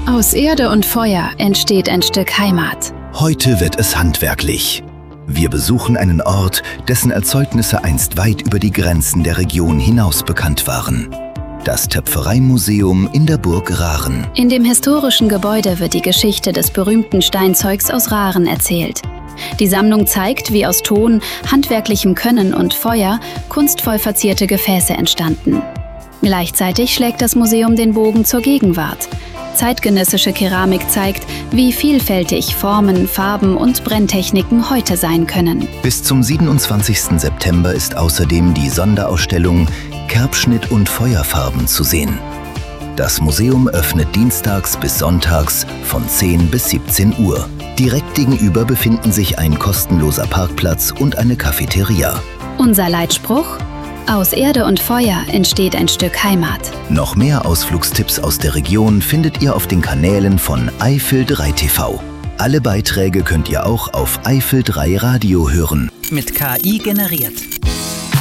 Aus Erde und Feuer entsteht ein Stück Heimat. Heute wird es handwerklich. Wir besuchen einen Ort, dessen Erzeugnisse einst weit über die Grenzen der Region hinaus bekannt waren. Das Töpfereimuseum in der Burg Rahren. In dem historischen Gebäude wird die Geschichte des berühmten Steinzeugs aus Rahren erzählt. Die Sammlung zeigt, wie aus Ton, handwerklichem Können und Feuer kunstvoll verzierte Gefäße entstanden. Gleichzeitig schlägt das Museum den Bogen zur Gegenwart. Zeitgenössische Keramik zeigt, wie vielfältig Formen, Farben und Brenntechniken heute sein können. Bis zum 27. September ist außerdem die Sonderausstellung Kerbschnitt und Feuerfarben zu sehen. Das Museum öffnet dienstags bis sonntags von 10 bis 17 Uhr. Direkt gegenüber befinden sich ein kostenloser Parkplatz und eine Cafeteria. Unser Leitspruch: Aus Erde und Feuer entsteht ein Stück Heimat. Noch mehr Ausflugstipps aus der Region findet ihr auf den Kanälen von Eifel 3 TV. Alle Beiträge könnt ihr auch auf Eifel 3 Radio hören. Mit KI generiert.